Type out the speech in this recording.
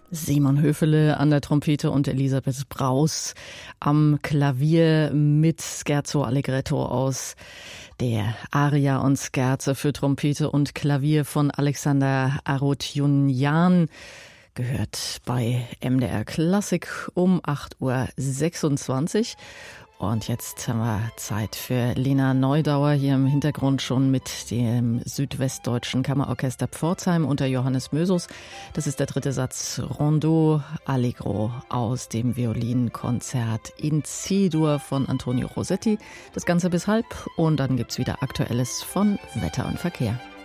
Simon Höfele an der Trompete und Elisabeth Braus am Klavier mit Scherzo Allegretto aus der Aria und Scherzo für Trompete und Klavier von Alexander Arutyunjan. Gehört bei MDR Klassik um 8:26 Uhr. Und jetzt haben wir Zeit für Lena Neudauer hier im Hintergrund schon mit dem Südwestdeutschen Kammerorchester Pforzheim unter Johannes Mösus. Das ist der dritte Satz Rondo Allegro aus dem Violinkonzert in C-Dur von Antonio Rossetti. Das Ganze bis halb und dann gibt's wieder Aktuelles von Wetter und Verkehr.